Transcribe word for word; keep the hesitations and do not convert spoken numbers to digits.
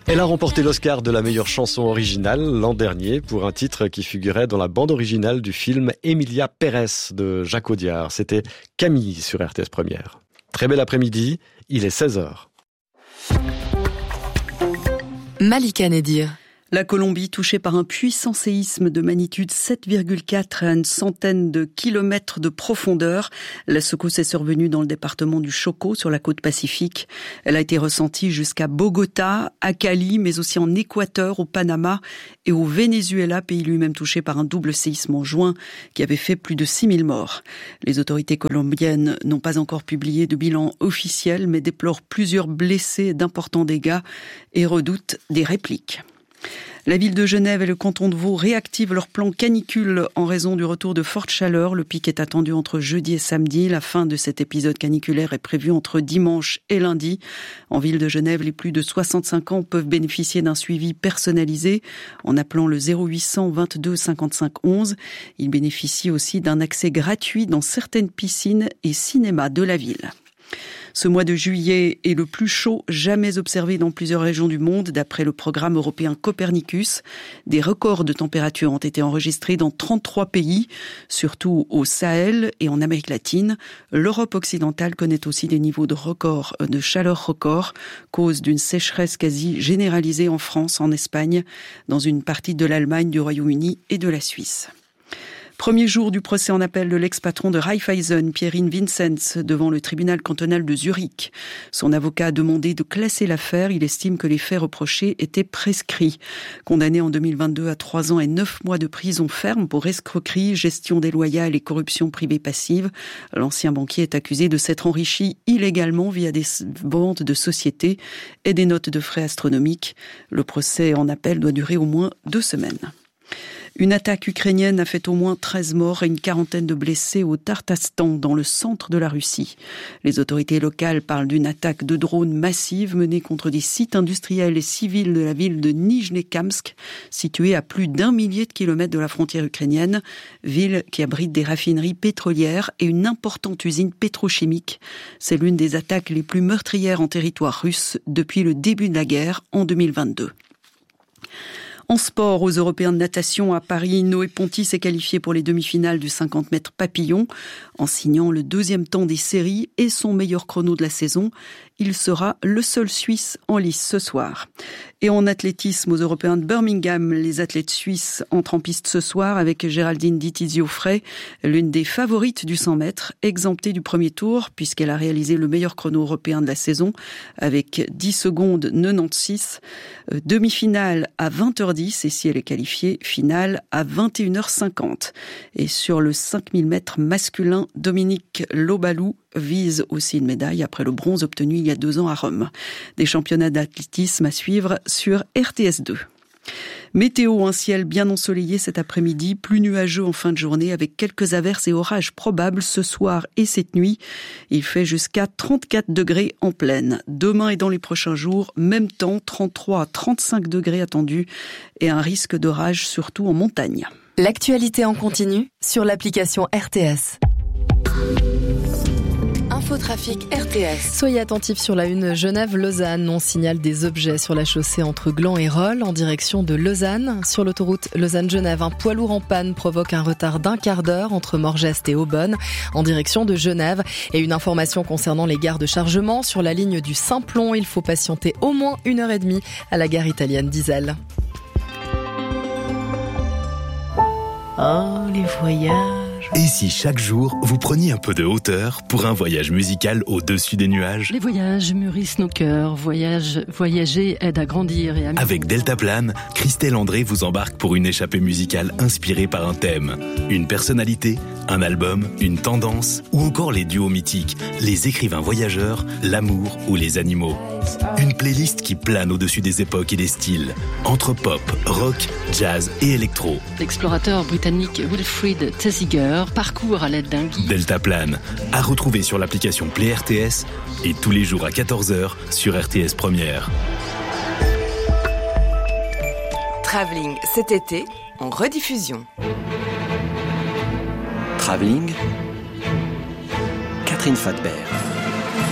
Elle a remporté l'Oscar de la meilleure chanson originale l'an dernier pour un titre qui figurait dans la bande originale du film Emilia Pérez de Jacques Audiard. C'était Camille sur R T S Première. Très bel après-midi, il est seize heures. Malika Nedir. La Colombie, touchée par un puissant séisme de magnitude sept virgule quatre à une centaine de kilomètres de profondeur. La secousse est survenue dans le département du Chocó, sur la côte pacifique. Elle a été ressentie jusqu'à Bogota, à Cali, mais aussi en Équateur, au Panama et au Venezuela, pays lui-même touché par un double séisme en juin qui avait fait plus de six mille morts. Les autorités colombiennes n'ont pas encore publié de bilan officiel, mais déplorent plusieurs blessés et d'importants dégâts et redoutent des répliques. La ville de Genève et le canton de Vaud réactivent leur plan canicule en raison du retour de fortes chaleurs. Le pic est attendu entre jeudi et samedi. La fin de cet épisode caniculaire est prévue entre dimanche et lundi. En ville de Genève, les plus de soixante-cinq ans peuvent bénéficier d'un suivi personnalisé en appelant le zéro huit cents vingt-deux cinquante-cinq onze. Ils bénéficient aussi d'un accès gratuit dans certaines piscines et cinémas de la ville. Ce mois de juillet est le plus chaud jamais observé dans plusieurs régions du monde, d'après le programme européen Copernicus. Des records de température ont été enregistrés dans trente-trois pays, surtout au Sahel et en Amérique latine. L'Europe occidentale connaît aussi des niveaux de records, de chaleur record, cause d'une sécheresse quasi généralisée en France, en Espagne, dans une partie de l'Allemagne, du Royaume-Uni et de la Suisse. Premier jour du procès en appel de l'ex-patron de Raiffeisen, Pierin Vinzenz, devant le tribunal cantonal de Zurich. Son avocat a demandé de classer l'affaire. Il estime que les faits reprochés étaient prescrits. Condamné en deux mille vingt-deux à trois ans et neuf mois de prison ferme pour escroquerie, gestion déloyale et corruption privée passive, l'ancien banquier est accusé de s'être enrichi illégalement via des ventes de sociétés et des notes de frais astronomiques. Le procès en appel doit durer au moins deux semaines. Une attaque ukrainienne a fait au moins treize morts et une quarantaine de blessés au Tatarstan, dans le centre de la Russie. Les autorités locales parlent d'une attaque de drones massive menée contre des sites industriels et civils de la ville de Nijnekamsk, située à plus d'un millier de kilomètres de la frontière ukrainienne, ville qui abrite des raffineries pétrolières et une importante usine pétrochimique. C'est l'une des attaques les plus meurtrières en territoire russe depuis le début de la guerre en deux mille vingt-deux. En sport, aux Européens de natation à Paris, Noé Ponty s'est qualifié pour les demi-finales du cinquante mètres papillon en signant le deuxième temps des séries et son meilleur chrono de la saison. Il sera le seul Suisse en lice ce soir. Et en athlétisme, aux Européens de Birmingham, les athlètes suisses entrent en piste ce soir avec Géraldine Di Tizio-Frey, l'une des favorites du cent mètres, exemptée du premier tour puisqu'elle a réalisé le meilleur chrono européen de la saison avec dix secondes quatre-vingt-seize. Demi-finale à vingt heures dix et si elle est qualifiée, finale à vingt et une heures cinquante. Et sur le cinq mille mètres masculin, Dominique Lobalou vise aussi une médaille après le bronze obtenu il y a deux ans à Rome. Des championnats d'athlétisme à suivre sur R T S deux. Météo, un ciel bien ensoleillé cet après-midi, plus nuageux en fin de journée avec quelques averses et orages probables ce soir et cette nuit. Il fait jusqu'à trente-quatre degrés en plaine. Demain et dans les prochains jours, même temps, trente-trois à trente-cinq degrés attendus et un risque d'orage surtout en montagne. L'actualité en continu sur l'application R T S. Infotrafic R T S. Soyez attentifs sur la une Genève-Lausanne. On signale des objets sur la chaussée entre Gland et Rolle en direction de Lausanne. Sur l'autoroute Lausanne-Genève, un poids lourd en panne provoque un retard d'un quart d'heure entre Morgest et Aubonne en direction de Genève. Et une information concernant les gares de chargement. Sur la ligne du Simplon, il faut patienter au moins une heure et demie à la gare italienne d'Iselle. Oh, les voyages. Et si chaque jour, vous preniez un peu de hauteur pour un voyage musical au-dessus des nuages ? Les voyages mûrissent nos cœurs. Voyage, voyager aide à grandir et à... Avec Deltaplane, Christelle André vous embarque pour une échappée musicale inspirée par un thème. Une personnalité, un album, une tendance ou encore les duos mythiques, les écrivains voyageurs, l'amour ou les animaux. Une playlist qui plane au-dessus des époques et des styles. Entre pop, rock, jazz et électro. L'explorateur britannique Wilfrid Thesiger parcourt à l'aide d'un guide. Deltaplane, à retrouver sur l'application Play R T S et tous les jours à quatorze heures sur R T S Première. Travelling cet été en rediffusion. Travelling, Catherine Fatbert.